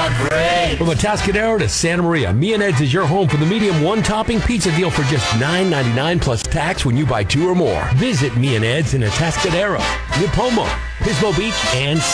great. From Atascadero to Santa Maria, Me and Ed's is your home for the medium one-topping pizza deal for just $9.99 plus tax when you buy 2 or more. Visit Me and Ed's in Atascadero, Nipomo, Pismo Beach, and